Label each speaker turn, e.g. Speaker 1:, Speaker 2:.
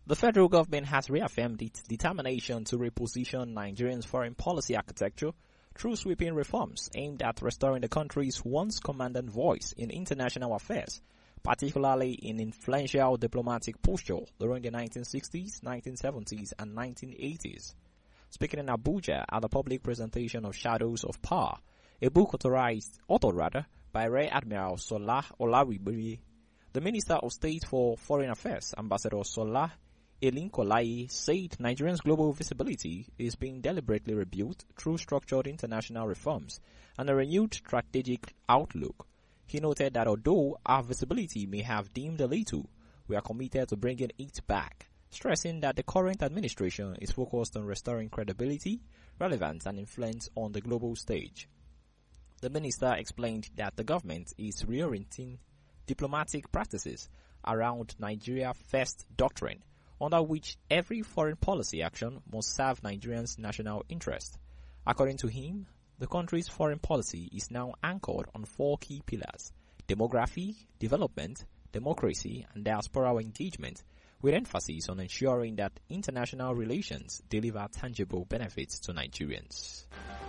Speaker 1: The federal government has reaffirmed its determination to reposition Nigeria's foreign policy architecture through sweeping reforms aimed at restoring the country's once commanding voice in international affairs, particularly in influential diplomatic posture during the 1960s, 1970s, and 1980s. Speaking in Abuja at the public presentation of Shadows of Power, a book authored by Rear Admiral Sola Olawibiri, the Minister of State for Foreign Affairs, Ambassador Sola Elinkolayi, said Nigeria's global visibility is being deliberately rebuilt through structured international reforms and a renewed strategic outlook. He noted that although our visibility may have dimmed a little, we are committed to bringing it back, stressing that the current administration is focused on restoring credibility, relevance, and influence on the global stage. The minister explained that the government is reorienting diplomatic practices around Nigeria First doctrine, under which every foreign policy action must serve Nigerians' national interest. According to him, the country's foreign policy is now anchored on 4 key pillars: demography, development, democracy, and diasporal engagement, with emphasis on ensuring that international relations deliver tangible benefits to Nigerians.